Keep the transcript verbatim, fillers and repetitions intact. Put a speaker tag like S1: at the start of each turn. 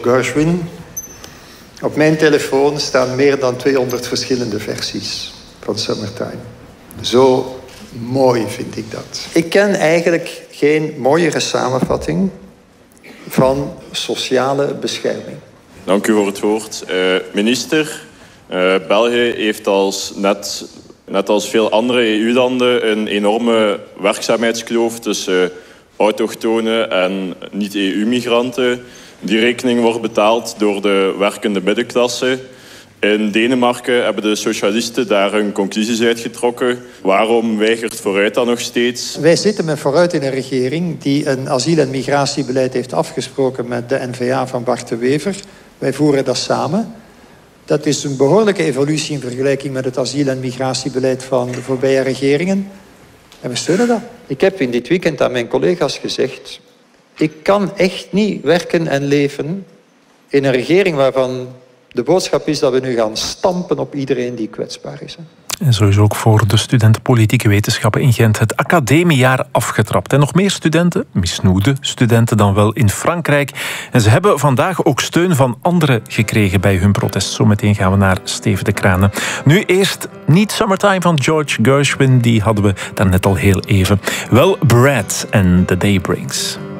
S1: Gershwin. Op mijn telefoon staan meer dan tweehonderd verschillende versies van Summertime. Zo mooi vind ik dat. Ik ken eigenlijk geen mooiere samenvatting van sociale bescherming.
S2: Dank u voor het woord. Uh, minister, uh, België heeft als net, net als veel andere E U-landen een enorme werkzaamheidskloof tussen autochtonen en niet-E U-migranten. Die rekening wordt betaald door de werkende middenklasse. In Denemarken hebben de socialisten daar hun conclusies uitgetrokken. Waarom weigert Vooruit dan nog steeds?
S1: Wij zitten met Vooruit in een regering die een asiel- en migratiebeleid heeft afgesproken met de N V A van Bart de Wever. Wij voeren dat samen. Dat is een behoorlijke evolutie in vergelijking met het asiel- en migratiebeleid van de voorbije regeringen. En we steunen dat. Ik heb in dit weekend aan mijn collega's gezegd: ik kan echt niet werken en leven in een regering waarvan de boodschap is dat we nu gaan stampen op iedereen die kwetsbaar is. Hè.
S3: En zo is ook voor de studenten politieke wetenschappen in Gent het academiejaar afgetrapt. En nog meer studenten, misnoede studenten dan wel in Frankrijk. En ze hebben vandaag ook steun van anderen gekregen bij hun protest. Zometeen gaan we naar Steven de Kranen. Nu eerst niet Summertime van George Gershwin, die hadden we daarnet al heel even. Wel Brad en The Day Brings.